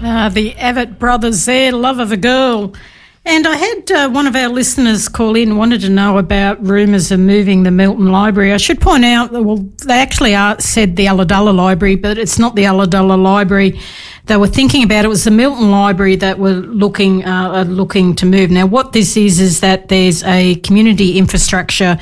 The Abbott brothers there, Love of a Girl. And I had one of our listeners call in, wanted to know about rumours of moving the Milton Library. I should point out, well, they actually said the Ulladulla Library, but it's not the Ulladulla Library they were thinking about. It was the Milton Library that were looking to move. Now, what this is that there's a community infrastructure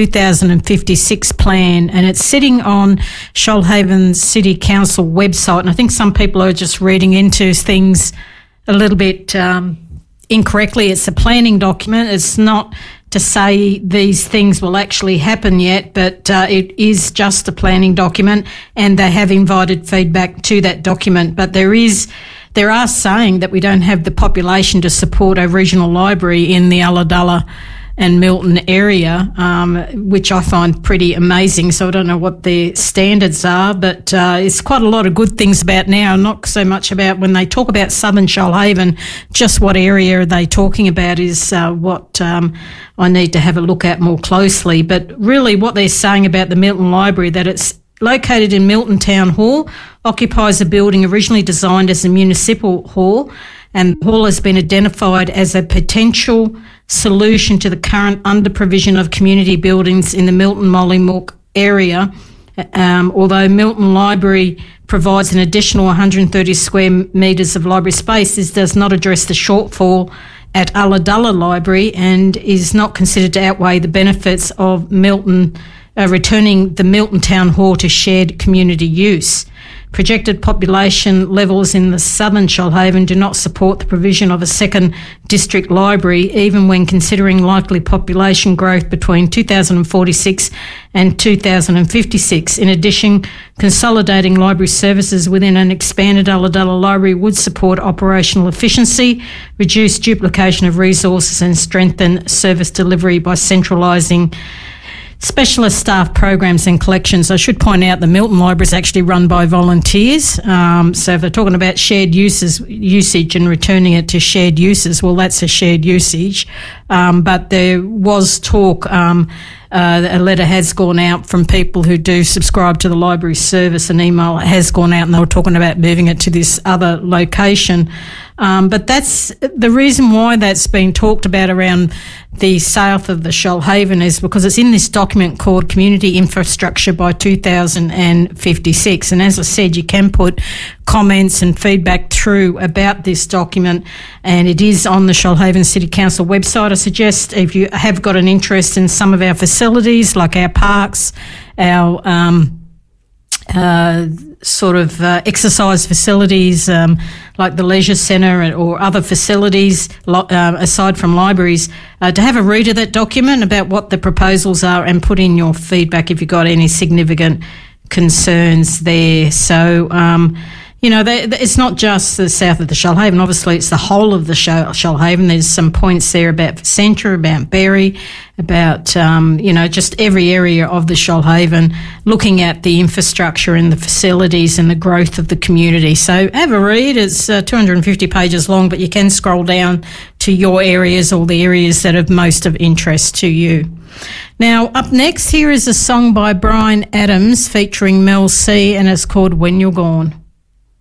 2056 plan, and it's sitting on Shoalhaven City Council website. And I think some people are just reading into things a little bit incorrectly. It's a planning document. It's not to say these things will actually happen yet, but it is just a planning document, and they have invited feedback to that document. But there are saying that we don't have the population to support a regional library in the Ulladulla and Milton area, which I find pretty amazing. So I don't know what their standards are, but it's quite a lot of good things about now, not so much about when they talk about Southern Shoalhaven, just what area are they talking about is what I need to have a look at more closely. But really what they're saying about the Milton Library, that it's located in Milton Town Hall, occupies a building originally designed as a municipal hall, and the hall has been identified as a potential solution to the current under-provision of community buildings in the Milton-Mollymook area. Although Milton Library provides an additional 130 square metres of library space, this does not address the shortfall at Ulladulla Library and is not considered to outweigh the benefits of Milton returning the Milton Town Hall to shared community use. Projected population levels in the southern Shoalhaven do not support the provision of a second district library, even when considering likely population growth between 2046 and 2056. In addition, consolidating library services within an expanded Ulladulla Library would support operational efficiency, reduce duplication of resources and strengthen service delivery by centralising specialist staff programs and collections. I should point out the Milton Library is actually run by volunteers. So if they're talking about shared usage and returning it to shared uses, well, that's a shared usage. But there was talk, a letter has gone out from people who do subscribe to the library service. An email has gone out and they were talking about moving it to this other location. But that's the reason why that's been talked about around the south of the Shoalhaven is because it's in this document called Community Infrastructure by 2056. And as I said, you can put comments and feedback through about this document, and it is on the Shoalhaven City Council website. I suggest if you have got an interest in some of our facilities, like our parks, our exercise facilities, like the leisure centre or other facilities aside from libraries, to have a read of that document about what the proposals are and put in your feedback if you've got any significant concerns there. So, it's not just the south of the Shoalhaven. Obviously, it's the whole of the Shoalhaven. There's some points there about Centra, about Berry, about, just every area of the Shoalhaven, looking at the infrastructure and the facilities and the growth of the community. So have a read. It's 250 pages long, but you can scroll down to your areas or the areas that are most of interest to you. Now, up next, here is a song by Bryan Adams featuring Mel C, and it's called When You're Gone.